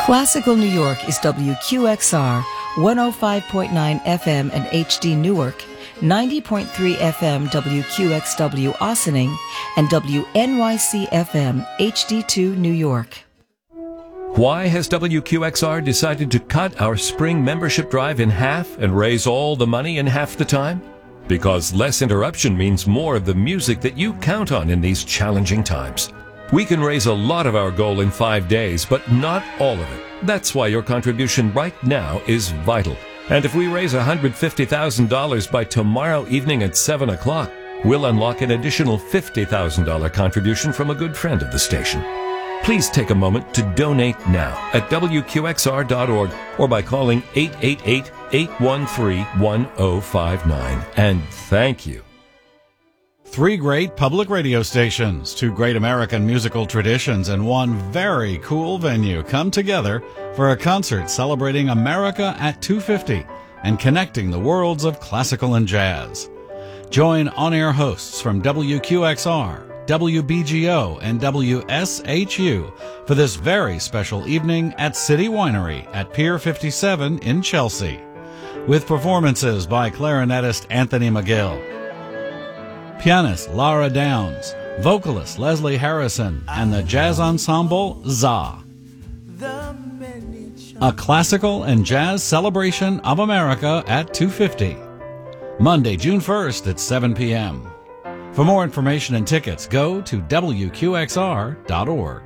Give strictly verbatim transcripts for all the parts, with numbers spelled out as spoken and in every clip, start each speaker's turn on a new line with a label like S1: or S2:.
S1: Classical New York is W Q X R, one oh five point nine F M and H D Newark, ninety point three F M W Q X W Ossining, and W N Y C F M H D two New York.
S2: Why has W Q X R decided to cut our spring membership drive in half and raise all the money in half the time? Because less interruption means more of the music that you count on in these challenging times. We can raise a lot of our goal in five days, but not all of it. That's why your contribution right now is vital. And if we raise one hundred fifty thousand dollars by tomorrow evening at seven o'clock, we'll unlock an additional fifty thousand dollars contribution from a good friend of the station. Please take a moment to donate now at W Q X R dot org or by calling eight eight eight, eight one three, one oh five nine. And thank you.
S3: Three great public radio stations, two great American musical traditions, and one very cool venue come together for a concert celebrating America at two fifty and connecting the worlds of classical and jazz. Join on-air hosts from W Q X R, W B G O, and W S H U for this very special evening at City Winery at Pier fifty-seven in Chelsea, with performances by clarinetist Anthony McGill, pianist Lara Downs, vocalist Leslie Harrison, and the jazz ensemble Za. A classical and jazz celebration of America at two fifty. Monday, June first at seven p.m. For more information and tickets, go to W Q X R dot org.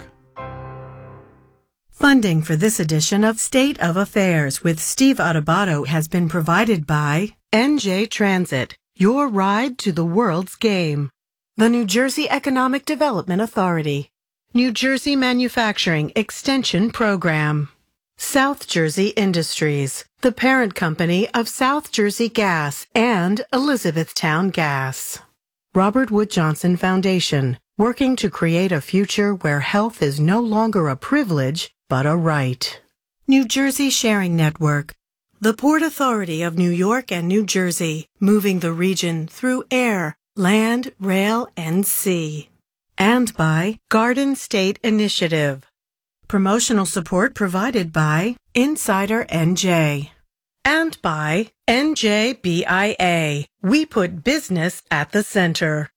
S4: Funding for this edition of State of Affairs with Steve Adubato has been provided by N J Transit, your ride to the world's game. The New Jersey Economic Development Authority. New Jersey Manufacturing Extension Program. South Jersey Industries, the parent company of South Jersey Gas and Elizabethtown Gas. Robert Wood Johnson Foundation, working to create a future where health is no longer a privilege, but a right. New Jersey Sharing Network. The Port Authority of New York and New Jersey, moving the region through air, land, rail, and sea. And by Garden State Initiative. Promotional support provided by Insider N J. And by N J B I A. We put business at the center.